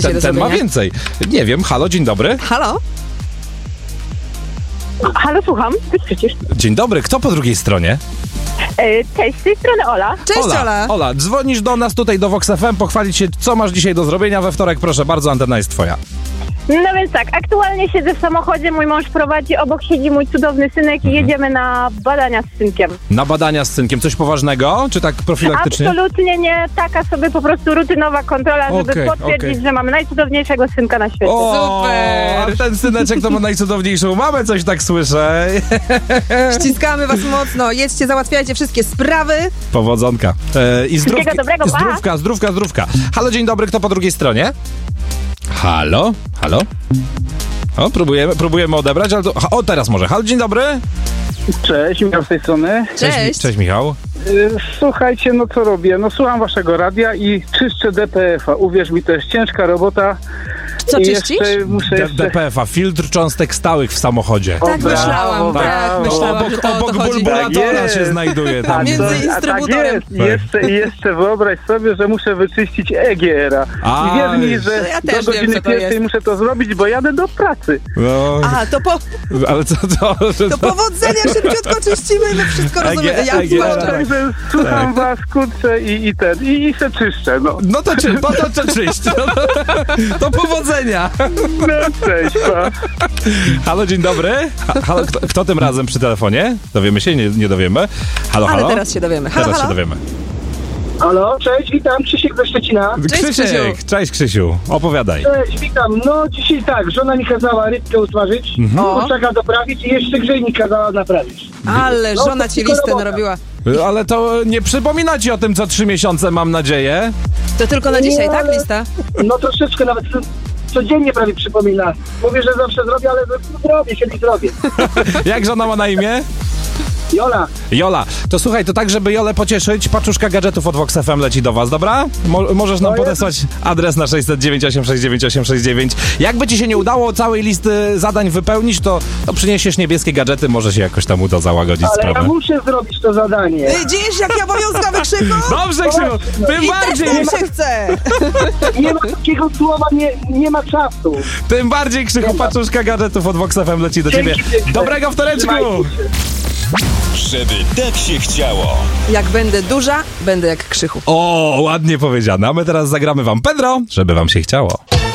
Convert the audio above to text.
dzisiaj do zrobienia? Ten ma więcej. Nie wiem, halo, dzień dobry. Halo? Halo, słucham. Ty przecież. Dzień dobry, kto po drugiej stronie? Cześć, z tej strony Ola. Cześć, Ola. Ola, dzwonisz do nas tutaj do Vox FM, pochwalić się, co masz dzisiaj do zrobienia we wtorek. Proszę bardzo, antena jest twoja. No więc tak, aktualnie siedzę w samochodzie, mój mąż prowadzi, obok siedzi mój cudowny synek i jedziemy na badania z synkiem. Na badania z synkiem. Coś poważnego, czy tak profilaktycznie? Absolutnie nie, taka sobie po prostu rutynowa kontrola, żeby potwierdzić, że mamy najcudowniejszego synka na świecie. O, super! A ten syneczek to ma najcudowniejszą mamę, coś tak słyszę. Ściskamy was mocno, jedźcie, załatwiajcie wszystkie sprawy. Powodzonka. I Wszystkiego dobrego, pa! Zdrówka. Halo, dzień dobry, kto po drugiej stronie? Halo? O, próbujemy odebrać, ale to... O, teraz może. Halo, dzień dobry. Cześć, Michał z tej strony. Cześć, Michał. Słuchajcie, no co robię? No słucham waszego radia i czyszczę DPF-a. Uwierz mi, to jest ciężka robota. Co czyścisz? DPF-a, filtr cząstek stałych w samochodzie. Tak myślałam, że to Obok dochodzi. bulbulatora Tak się jest. znajduje tam. Między instrybutorem. Tak jeszcze wyobraź sobie, że muszę wyczyścić EGR-a. I wierz mi, że ja do też wiem, godziny co to jest. pierwszej muszę to zrobić, bo jadę do pracy. No, A, ale co to? to powodzenia, szybciutko czyścimy i my wszystko rozumiemy. Ja EGR. Także słucham was, kurczę i se czyszczę, no. No to czyść. To powodzenia. No cześć, pa. Halo, dzień dobry. Halo, kto tym razem przy telefonie? Dowiemy się? Nie dowiemy. Halo. Ale teraz się dowiemy. Halo. się dowiemy. Halo, cześć, witam, Krzysiek ze Szczecina. Krzysiek, cześć Krzysiu, opowiadaj. Cześć, witam. No dzisiaj tak, żona mi kazała rybkę usmażyć, kurczaka doprawić i jeszcze grzejnik kazała naprawić. Ale żona ci listę narobiła. Ale to nie przypomina ci o tym co 3 miesiące, mam nadzieję. To tylko na dzisiaj, Nie, tak, ale- lista? No troszeczkę nawet codziennie prawie przypomina. Mówię, że zawsze zrobię, ale zrobię, kiedyś zrobię. Jak żona ma na imię? Jola, to słuchaj, to tak, żeby Jolę pocieszyć, paczuszka gadżetów od Vox FM leci do was, dobra? Możesz nam podesłać adres na 609 869 869. Jakby ci się nie udało całej listy zadań wypełnić, to przyniesiesz niebieskie gadżety, może się jakoś tam uda załagodzić ale sprawę. ja muszę zrobić to zadanie. Widzisz, jak ja obowiązkowy, Krzyku? Dobrze, Krzysiu, tym I bardziej, też nam się chce. Nie ma takiego słowa, nie ma czasu. tym bardziej, Krzychu, paczuszka gadżetów od Vox FM leci do ciebie. Dzięki. Dobrego wtoreczku! Trzymajcie się. Żeby tak się chciało. Jak będę duża, będę jak Krzychu. O, ładnie powiedziane. A my teraz zagramy wam Pedro, żeby wam się chciało.